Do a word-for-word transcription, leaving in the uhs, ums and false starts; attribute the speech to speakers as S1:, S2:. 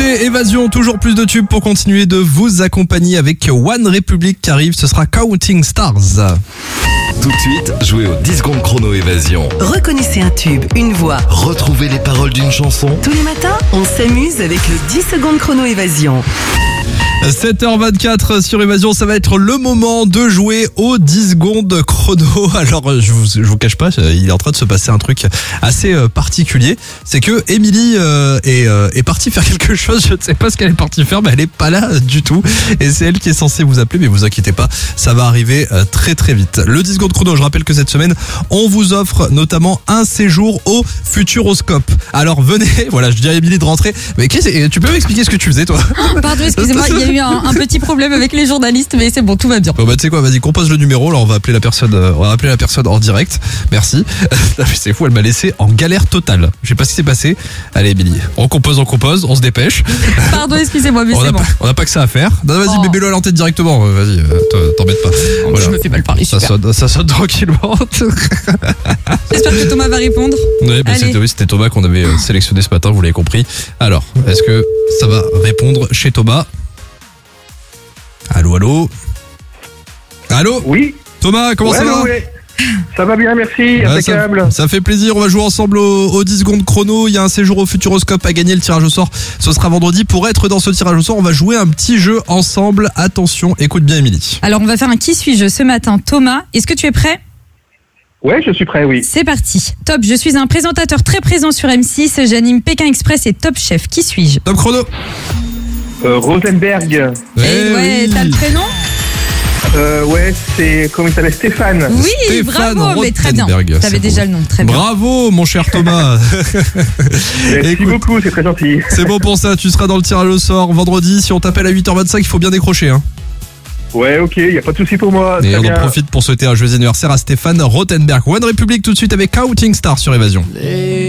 S1: écoutez Évasion, toujours plus de tubes pour continuer de vous accompagner avec One Republic qui arrive, ce sera Counting Stars.
S2: Tout de suite, jouez au dix secondes chrono Évasion.
S3: Reconnaissez un tube, une voix.
S2: Retrouvez les paroles d'une chanson.
S3: Tous les matins, on s'amuse avec le dix secondes chrono Évasion.
S1: sept heures vingt-quatre sur Évasion, ça va être le moment de jouer aux dix secondes chrono. Alors je vous, je vous cache pas, il est en train de se passer un truc assez particulier. C'est que Émilie euh, est, euh, est partie faire quelque chose, je ne sais pas ce qu'elle est partie faire, mais elle est pas là du tout. Et c'est elle qui est censée vous appeler, mais vous inquiétez pas, ça va arriver très très vite. Le dix secondes chrono, je rappelle que cette semaine, on vous offre notamment un séjour au Futuroscope. Alors venez, voilà, je dis à Émilie de rentrer. Mais qu'est-ce, tu peux m'expliquer ce que tu faisais toi?
S4: Oh, pardon, excusez-moi, il y a eu un, un petit problème avec les journalistes, mais c'est bon, tout va bien.
S1: Bon bah tu sais quoi, vas-y, compose le numéro, là on va appeler la personne, euh, on va appeler la personne en direct. Merci. C'est fou, elle m'a laissé en galère totale. Je sais pas ce qui s'est passé. Allez Émilie, on compose, on compose, on se dépêche.
S4: Pardon, excusez-moi, mais
S1: on
S4: c'est
S1: a
S4: bon.
S1: Pas, on n'a pas que ça à faire. Non, vas-y,
S4: Oh.
S1: bébé-le à l'antenne directement. Euh, Vas-y, euh, t'embête pas.
S4: Oh,
S1: Voilà.
S4: Je me fais mal parler,
S1: Ça
S4: super.
S1: sonne, ça sonne tranquillement.
S4: J'espère que Thomas va répondre.
S1: Oui, bah
S4: Allez.
S1: c'était, oui, c'était Thomas qu'on avait euh, sélectionné ce matin, vous l'avez compris. Alors, est-ce que ça va répondre chez Thomas? Allô, allô? Allô?
S5: Oui.
S1: Thomas, comment
S5: Ouais,
S1: ça va?
S5: ouais. Ça va bien, merci.
S1: Ouais,
S5: Impeccable.
S1: ça, ça fait plaisir, on va jouer ensemble aux, aux dix secondes chrono. Il y a un séjour au Futuroscope à gagner, le tirage au sort. Ce sera vendredi. Pour être dans ce tirage au sort, on va jouer un petit jeu ensemble. Attention, écoute bien Émilie.
S4: Alors, on va faire un qui suis-je ce matin. Thomas, est-ce que tu es prêt?
S5: Ouais, je suis prêt, oui.
S4: C'est parti. Top, je suis un présentateur très présent sur M six. J'anime Pékin Express et Top Chef. Qui suis-je?
S1: Top chrono.
S5: Euh, Rosenberg.
S4: Eh ouais,
S1: oui.
S4: t'as le prénom?
S5: Euh, ouais, c'est, comment il s'appelle, Stéphane.
S4: Oui,
S1: Stéphane
S4: bravo, mais très bien.
S1: Rothenberg,
S4: T'avais
S1: c'est
S4: déjà
S1: beau.
S4: le nom, très bien.
S1: Bravo mon cher Thomas.
S5: Merci
S1: Écoute,
S5: beaucoup, c'est très gentil.
S1: c'est bon pour ça, tu seras dans le tirage au sort vendredi. Si on t'appelle à huit heures vingt-cinq, il faut bien décrocher. Hein.
S5: Ouais, ok, y a pas de souci pour moi.
S1: Et
S5: Très
S1: on
S5: bien.
S1: en profite pour souhaiter un joyeux anniversaire à Stéphane Rothenberg. One Republic tout de suite avec Counting Stars sur Évasion.